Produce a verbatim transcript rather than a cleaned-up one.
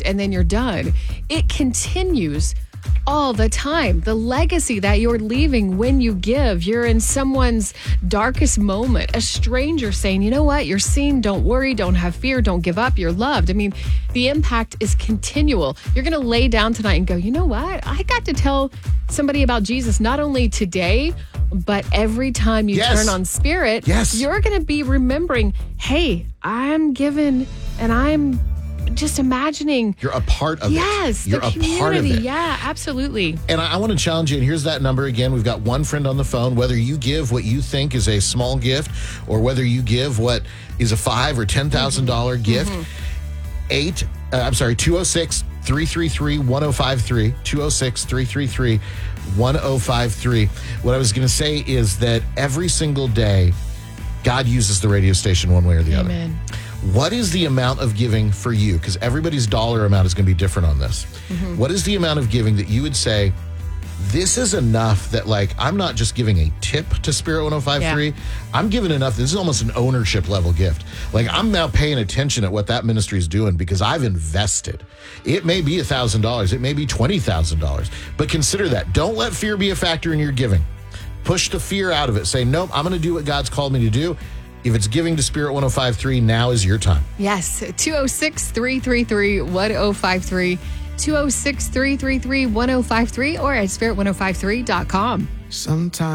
gift and then you're done. It continues all the time. The legacy that you're leaving when you give, you're in someone's darkest moment, a stranger saying, you know what, you're seen, don't worry, don't have fear, don't give up, you're loved. I mean, the impact is continual. You're going to lay down tonight and go, you know what, I got to tell somebody about Jesus, not only today, but every time you Yes. turn on Spirit, Yes. you're going to be remembering, hey, I'm given and I'm just imagining. You're a part of Yes, it. You're the a community. part of it. Yeah, absolutely. And I, I want to challenge you, and here's that number again. We've got one friend on the phone. Whether you give what you think is a small gift or whether you give what is a five or ten thousand dollar Mm-hmm. gift, eight, uh, I'm sorry, two oh six, three three three, one oh five three, two oh six, three three three, one oh five three. What I was going to say is that every single day, God uses the radio station one way or the other. Amen. What is the amount of giving for you? Because everybody's dollar amount is going to be different on this. Mm-hmm. What is the amount of giving that you would say, this is enough that, like, I'm not just giving a tip to Spirit one oh five three. Yeah. I'm giving enough. This is almost an ownership level gift. Like, I'm now paying attention at what that ministry is doing because I've invested. It may be one thousand dollars. It may be twenty thousand dollars. But consider that. Don't let fear be a factor in your giving. Push the fear out of it. Say, nope, I'm going to do what God's called me to do. If it's giving to Spirit one oh five three, now is your time. Yes, two oh six, three three three, one oh five three, two oh six, three three three, one oh five three, or at spirit one oh five three dot com. Sometimes